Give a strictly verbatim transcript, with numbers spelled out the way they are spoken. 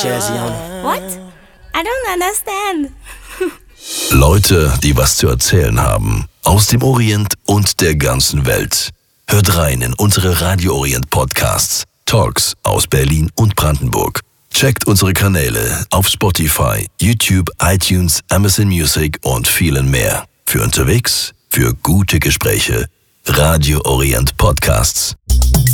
Jazzy on. What? I don't understand. Leute, die was zu erzählen haben. Aus dem Orient und der ganzen Welt. Hört rein in unsere Radio Orient Podcasts. Talks aus Berlin und Brandenburg. Checkt unsere Kanäle auf Spotify, YouTube, iTunes, Amazon Music und vielen mehr. Für unterwegs, für gute Gespräche. Radio Orient Podcasts.